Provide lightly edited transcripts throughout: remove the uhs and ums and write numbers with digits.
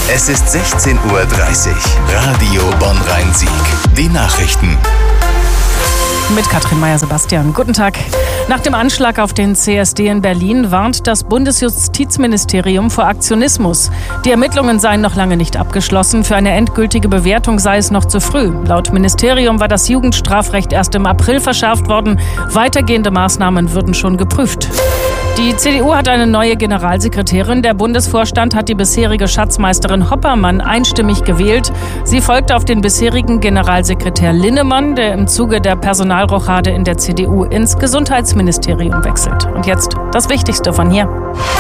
Es ist 16:30 Uhr. Radio Bonn-Rhein-Sieg. Die Nachrichten. Mit Katrin Meyer-Sebastian. Guten Tag. Nach dem Anschlag auf den CSD in Berlin warnt das Bundesjustizministerium vor Aktionismus. Die Ermittlungen seien noch lange nicht abgeschlossen. Für eine endgültige Bewertung sei es noch zu früh. Laut Ministerium war das Jugendstrafrecht erst im April verschärft worden. Weitergehende Maßnahmen würden schon geprüft. Die CDU hat eine neue Generalsekretärin. Der Bundesvorstand hat die bisherige Schatzmeisterin Hoppermann einstimmig gewählt. Sie folgte auf den bisherigen Generalsekretär Linnemann, der im Zuge der Personalrochade in der CDU ins Gesundheitsministerium wechselt. Und jetzt das Wichtigste von hier.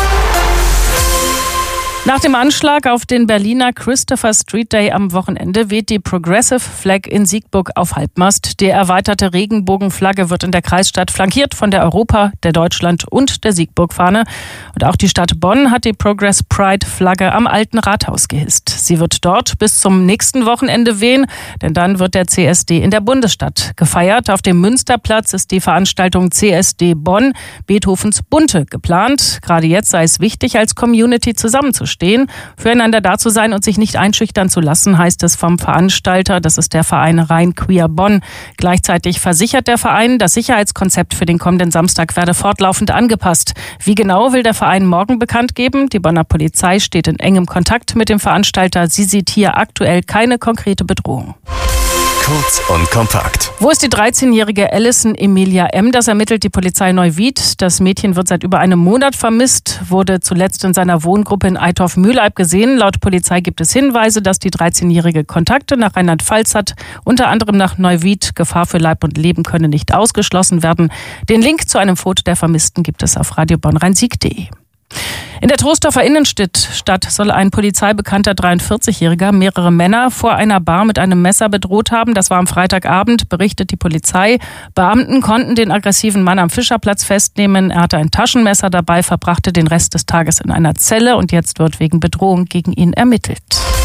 Nach dem Anschlag auf den Berliner Christopher Street Day am Wochenende weht die Progressive Flag in Siegburg auf Halbmast. Die erweiterte Regenbogenflagge wird in der Kreisstadt flankiert von der Europa-, der Deutschland- und der Siegburg-Fahne. Und auch die Stadt Bonn hat die Progress Pride-Flagge am Alten Rathaus gehisst. Sie wird dort bis zum nächsten Wochenende wehen, denn dann wird der CSD in der Bundesstadt gefeiert. Auf dem Münsterplatz ist die Veranstaltung CSD Bonn, Beethovens Bunte, geplant. Gerade jetzt sei es wichtig, als Community zusammenzustehen, füreinander da zu sein und sich nicht einschüchtern zu lassen, heißt es vom Veranstalter. Das ist der Verein Rhein Queer Bonn. Gleichzeitig versichert der Verein, das Sicherheitskonzept für den kommenden Samstag werde fortlaufend angepasst. Wie genau, will der Verein morgen bekannt geben. Die Bonner Polizei steht in engem Kontakt mit dem Veranstalter. Sie sieht hier aktuell keine konkrete Bedrohung. Kurz und kompakt. Wo ist die 13-jährige Alison Emilia M.? Das ermittelt die Polizei Neuwied. Das Mädchen wird seit über einem Monat vermisst, wurde zuletzt in seiner Wohngruppe in Eitorf-Mühleib gesehen. Laut Polizei gibt es Hinweise, dass die 13-jährige Kontakte nach Rheinland-Pfalz hat, unter anderem nach Neuwied. Gefahr für Leib und Leben könne nicht ausgeschlossen werden. Den Link zu einem Foto der Vermissten gibt es auf radiobonnrheinsieg.de. In der Troisdorfer Innenstadt soll ein polizeibekannter 43-Jähriger mehrere Männer vor einer Bar mit einem Messer bedroht haben. Das war am Freitagabend, berichtet die Polizei. Beamten konnten den aggressiven Mann am Fischerplatz festnehmen. Er hatte ein Taschenmesser dabei, verbrachte den Rest des Tages in einer Zelle und jetzt wird wegen Bedrohung gegen ihn ermittelt.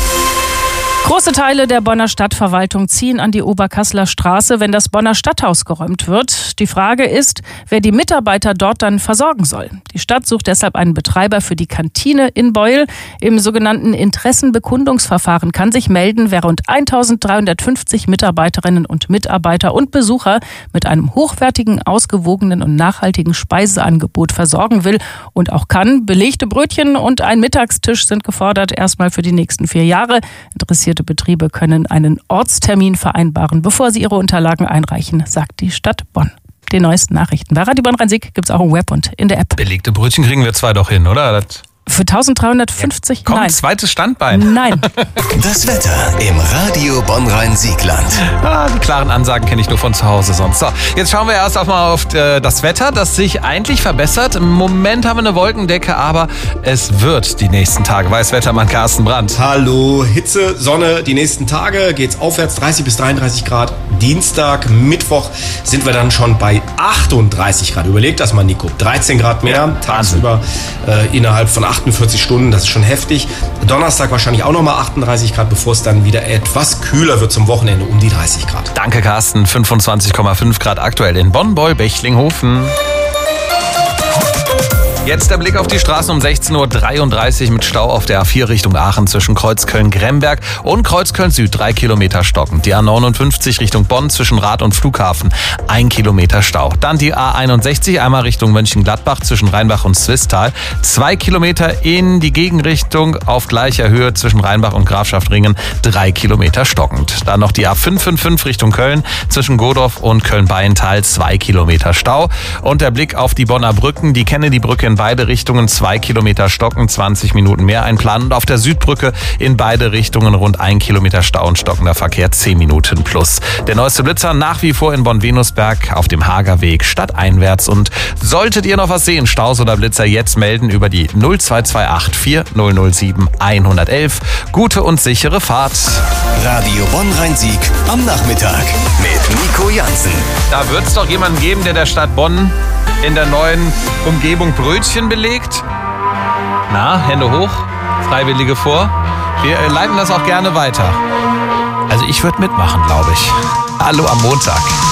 Große Teile der Bonner Stadtverwaltung ziehen an die Oberkasseler Straße, wenn das Bonner Stadthaus geräumt wird. Die Frage ist, wer die Mitarbeiter dort dann versorgen soll. Die Stadt sucht deshalb einen Betreiber für die Kantine in Beuel. Im sogenannten Interessenbekundungsverfahren kann sich melden, wer rund 1350 Mitarbeiterinnen und Mitarbeiter und Besucher mit einem hochwertigen, ausgewogenen und nachhaltigen Speiseangebot versorgen will und auch kann. Belegte Brötchen und ein Mittagstisch sind gefordert, erstmal für die nächsten 4 Jahre. Interessierte Betriebe können einen Ortstermin vereinbaren, bevor sie ihre Unterlagen einreichen, sagt die Stadt Bonn. Die neuesten Nachrichten bei Radio Bonn-Rhein-Sieg gibt es auch im Web und in der App. Belegte Brötchen kriegen wir 2 doch hin, oder? Für 1350? Komm, Nein. Zweites Standbein. Nein. Das Wetter im Radio Bonn-Rhein-Siegland. Die klaren Ansagen kenne ich nur von zu Hause sonst. So, jetzt schauen wir erst mal auf das Wetter, das sich eigentlich verbessert. Im Moment haben wir eine Wolkendecke, aber es wird die nächsten Tage. Weißwettermann Carsten Brandt. Hallo, Hitze, Sonne, die nächsten Tage geht's aufwärts, 30 bis 33 Grad. Dienstag, Mittwoch sind wir dann schon bei 38 Grad. Überlegt das mal, Nico. 13 Grad mehr, Ja, tagsüber innerhalb von 48 Stunden, das ist schon heftig. Donnerstag wahrscheinlich auch nochmal 38 Grad, bevor es dann wieder etwas kühler wird zum Wochenende, um die 30 Grad. Danke, Carsten. 25,5 Grad aktuell in Bonn, Beul, Bechlinghofen. Jetzt der Blick auf die Straßen um 16:33 Uhr mit Stau auf der A4 Richtung Aachen zwischen Kreuzköln-Gremberg und Kreuzköln-Süd 3 Kilometer stockend. Die A59 Richtung Bonn zwischen Rad und Flughafen 1 Kilometer Stau. Dann die A61 einmal Richtung Mönchengladbach zwischen Rheinbach und Swisttal 2 Kilometer in die Gegenrichtung auf gleicher Höhe zwischen Rheinbach und Grafschaftringen 3 Kilometer stockend. Dann noch die A555 Richtung Köln zwischen Godorf und Köln-Beienthal 2 Kilometer Stau. Und der Blick auf die Bonner Brücken, die Kennedy-Brücke in beide Richtungen 2 Kilometer stocken, 20 Minuten mehr einplanen. Und auf der Südbrücke in beide Richtungen rund 1 Kilometer Stau und stockender Verkehr 10 Minuten plus. Der neueste Blitzer nach wie vor in Bonn-Venusberg auf dem Hagerweg stadteinwärts. Und solltet ihr noch was sehen, Staus oder Blitzer, jetzt melden über die 0228 4007 111. Gute und sichere Fahrt. Radio Bonn-Rhein-Sieg am Nachmittag mit Nico Jansen. Da wird es doch jemanden geben, der Stadt Bonn in der neuen Umgebung Brötchen belegt. Na, Hände hoch, Freiwillige vor. Wir leiten das auch gerne weiter. Also ich würde mitmachen, glaube ich. Hallo am Montag.